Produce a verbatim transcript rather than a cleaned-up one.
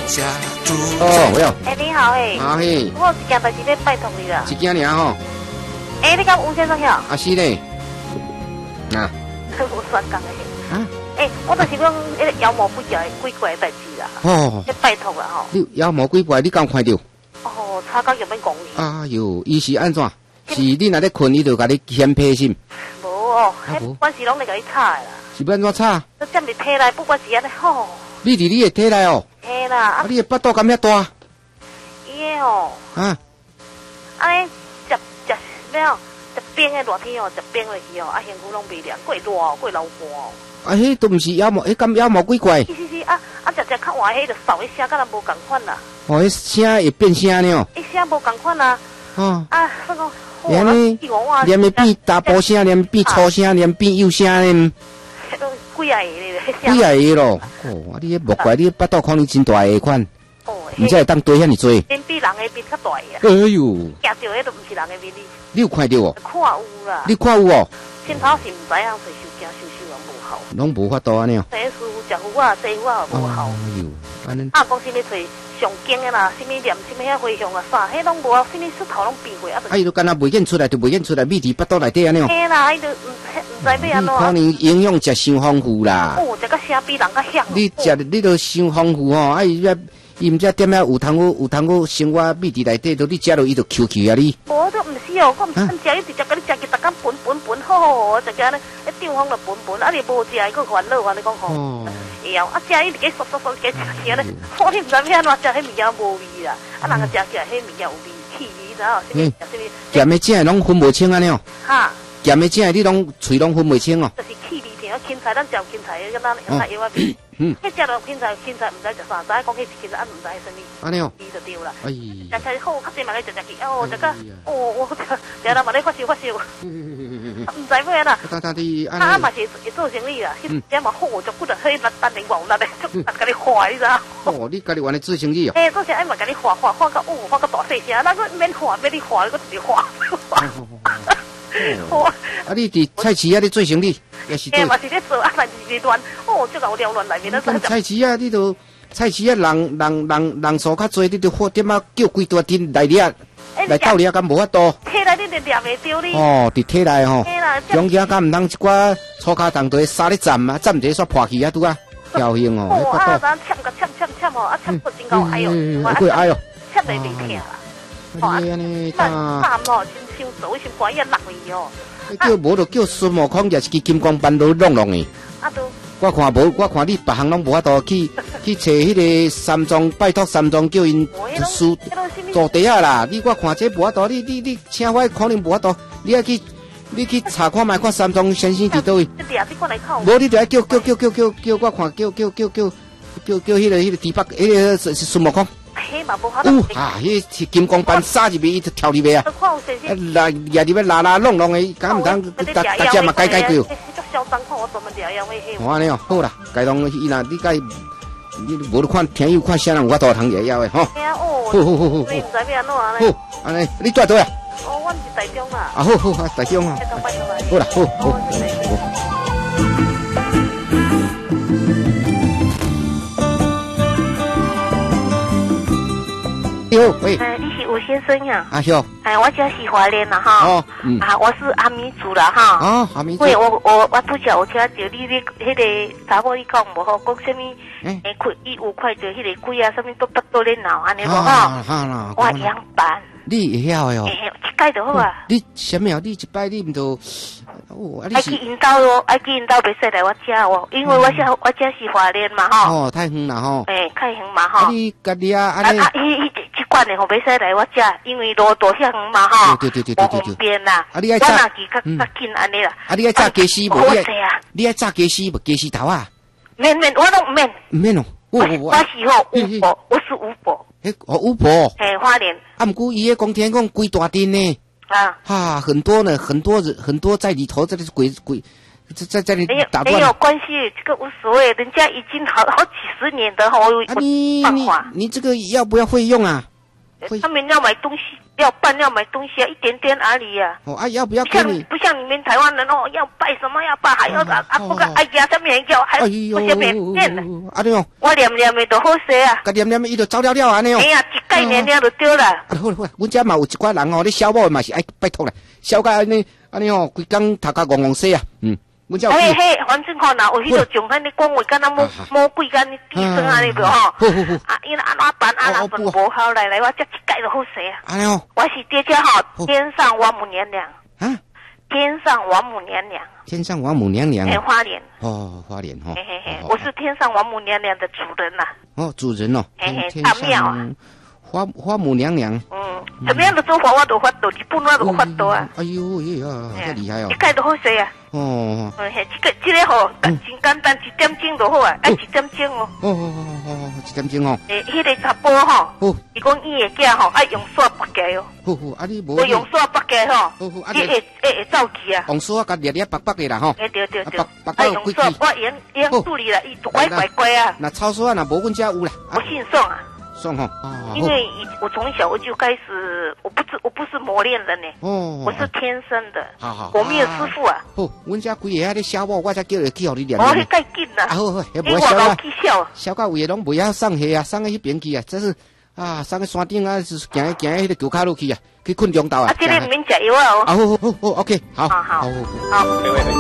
哦，我有。 哎，你好诶。 啊嘿。 我有一件代志要拜托你啦。 一件尔吼。 哎，你敢吴先生晓？ 啊是嘞。啊。 我算讲诶。 啊。 哎，我就是讲迄个妖魔鬼怪鬼怪的代志啦。哦。要拜托啦吼。 你妖魔鬼怪，你敢有看到？ 哦，差到有免讲你。 哎呦，伊是安怎？是你若咧困，伊就甲你掀被心。 无哦，迄关系拢咧甲你吵的啦。是要安怎吵？ 你踮伫体内，不管是安尼吼。 你伫你的体内哦。 嘿啦。 啊，你的腹肚敢遐大？ 伊的哦。啊。安尼食食咩哦？食冰的热天哦，食冰落去哦，啊，身躯拢袂凉，过热哦，过流汗哦。啊， 迄都毋是妖魔，迄敢妖魔鬼怪。 是是是，啊啊，食食较晏，迄就扫一声，甲人无共款啦。 哦，迄声会变声呢。 一声无共款啦。哦。啊，所以讲。 连呢，连会变大波声，连变粗声，连变幼声呢。 迄都几啊个咧， 几啊个咯。哦，啊，你迄莫怪你腹肚可能真大个款。哦。唔知会当堆遐尼多。 面比人的面较大呀。 哎呦。 惊到迄都唔是人的面哩。 你有看到哦？ 看有啦。 你看有哦？ 先头是唔知影，是受惊受受啊无效。 拢无法度安尼哦。 第一师傅食糊啊，洗糊啊无效。哎呦，安尼。啊，讲啥物找上经的啦，啥物念，啥物遐回向啊啥，迄拢无啊，啥物石头拢变过啊。 啊，伊都干那袂见出来，就袂见出来，秘伫腹肚内底安尼哦。 嘿啦，伊就唔唔知要安怎。 可能营养食伤丰富啦。 哦，食个声比人较响。 你食你都伤丰富吼，啊伊遐伊毋知点遐有通有有通有生活秘伫内底，都你食落伊就 Q Q 啊你。 无都毋是哦，我毋通食，伊直接甲你食去，逐工分分分，好好好，直接安尼，一张方就分分，啊你无食，伊佫烦恼啊，你讲吼。哦。会啊，啊食伊直接嗦嗦嗦直接食起安尼，我你毋知要安怎食，迄物件无味啦，啊人个食起来，迄物件有味，气味，知道？嗯。 咸的正拢分袂清安尼哦。 哈。 咸的正你拢喙拢分袂清哦。 就是气味甜，啊芹菜咱食芹菜，个咱用咱药啊味。嗯，迄食落芹菜，芹菜毋知食啥，知讲迄是芹菜，啊毋知啥物。安尼哦，伊就对啦。哎，食起好，较济嘛咧食食去，哦，食个，哦，我食食了嘛咧发烧发烧。嗯毋知要安怎。当当的，啊啊嘛是会做生意啦，迄点嘛好，就骨头迄单单零五力咧，就甲你画，你知影？ 哦，你家己原来做生意哦。 嘿，做生意嘛，甲你画画画到哦，画到大细声，咱个免画，免你画，你个直接画。 哦，啊！你伫菜市啊？你做生意也是对。 嘛是咧做啊，但是乱哦，这个有乱内面咧。 菜市啊，你都菜市啊，人人人人数较多，你都发点啊，叫几多天来掠，来斗掠，敢无法度。 体内你就掠袂着你。 哦，伫体内吼。中间敢毋通一寡粗卡当对沙咧站啊，站一下煞破去啊，拄啊，侥幸哦。 哦啊，咱切个切切切吼，啊切不真够哎哟， 会哎哟， 切袂袂疼啦。 哦，安尼打。 打吼，真伤手，伤怪伊落去哦。 叫无就叫孙悟空，也是去金光班都弄弄的。啊都。我看无，我看你别行拢无法度去去找迄个三庄，拜托三庄叫因师做地啊啦。你我看这无法度，你你你请我可能无法度，你要去你去查看卖看三庄先生伫倒位。无你就要叫叫叫叫叫叫我看叫叫叫叫叫叫迄个迄个猪八迄个是孙悟空。嘿嘛无法度。啊，迄金光班杀入去，伊就跳入去啊！来也入去拉拉弄弄的，敢毋通大大家嘛改改叫。我安尼哦，好啦，改动伊若你改，你无得看天有看啥人有法度通也要的吼。好好好好好。你毋知要安怎呢？好，安尼你住倒啊？哦，阮是台中啦。啊好好啊，台中啊。好啦，好好好。你好，喂。 哎，你是吴先生呀？ 啊，是。 哎，我家是华联啦哈。哦，嗯。啊，我是阿米族啦哈。 哦，阿米族。 喂，我我我不晓我听到你你迄个查某你讲无好，讲什么？诶，快伊有快着迄个鬼啊，什么都不都咧闹安尼无哈？哈啦。我养班。你会晓的哦。诶，一解就好啊。你什么啊？你一摆你毋都？哦，啊你是。爱去引导哦，爱去引导袂使来我家哦，因为我是我家是华联嘛哈。哦，太远啦吼。诶，太远嘛哈。你家己啊？啊啊，迄迄即款的吼，袂使来我家，因为路途遐远嘛哈。对对对对对对。方便啦。啊，你爱炸？我若去较较近安尼啦。啊，你爱炸鸡丝无？你爱？你爱炸鸡丝无？鸡丝头啊？免免，我拢唔免。唔免哦。我我是吼巫婆，我是巫婆。诶，哦巫婆。嘿，花莲。啊，毋过伊个讲天讲鬼大阵呢。啊。哈，很多呢，很多人很多在里头，这里鬼鬼。在在这里打断，没有关系，这个无所谓，人家已经好好几十年的哈，我有办法。你你这个要不要会用啊？ 他们要买东西，要办要买东西啊，一点点而已啊。 哦啊，要不要不像给你？ 不像你们台湾人哦，要拜什么要拜，还要啊啊不个哎呀，什么要还不什么念的。 啊对哦， 我念念的都好势啊。 个念念的伊就走了了安尼哦。 哎呀，一概念念就对了。 啊好好，阮遮嘛有一寡人哦，你小某嘛是爱拜托啦，小个安尼安尼哦，规工头壳戆戆洗啊，嗯。 嘿嘿，反正吼，若有迄个种，安尼讲话，敢若魔魔鬼，敢尼低声安尼个吼。啊，因为安怎办，安怎办无好来来，我这一改就好势啊。 哎呦， 我是爹家吼，天上王母娘娘。啊？天上王母娘娘。 天上王母娘娘。 哎，花莲。 哦，花莲哈。 嘿嘿嘿，我是天上王母娘娘的主人呐。 哦，主人哦。 嘿嘿，大庙啊。 花花母娘娘。 嗯，怎么样的做法我都发到，日本我都发到啊。 哎呦呀，太厉害哦！ 一改都好势啊。哦。嗯嘿，这个这个吼，真简单，一点钟就好啊，哎，一点钟哦。 哦哦哦哦，一点钟哦。 诶，迄个查甫吼，哦，伊讲伊的囝吼，爱用刷拔家哦。 好好，啊你无。 我用刷拔家吼。好好，啊你。会会会走去啊。 用刷甲裂裂白白的啦吼。 诶对对对。拔拔用刷，我用用处理啦，伊乖乖乖啊。 那抄刷那无阮遮有啦。 我姓宋啊。 宋哈， 因为我从小我就开始，我不是我不是磨练人呢，哦，我是天生的，好好，我没有师傅啊。 好，阮家规个啊，你小某我才叫你去互你练。 哦，迄介紧啦。啊好好，也无小啊，小到位拢袂晓送下啊，送去迄边去啊，真是啊，送去山顶啊，是行行迄个桥骹路去啊，去困中岛啊。 啊，这个唔免食药啊哦。 啊好好好 ，OK，好， 好好好。